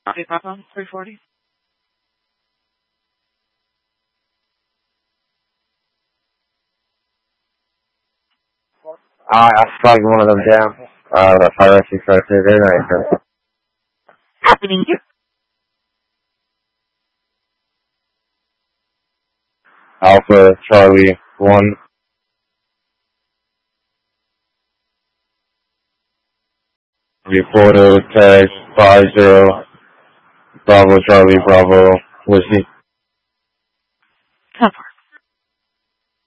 Okay, Papa, 340. I slugged one of them down. The fire rescue trying to say very nice. Happening here. Alpha Charlie 1. Reporter tag 50 Bravo Charlie Bravo Whiskey. Cover.